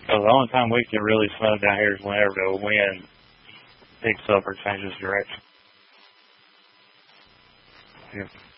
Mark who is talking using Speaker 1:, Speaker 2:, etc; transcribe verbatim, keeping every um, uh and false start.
Speaker 1: So the only time we can really snow down here is whenever the wind picks up or changes direction. Here.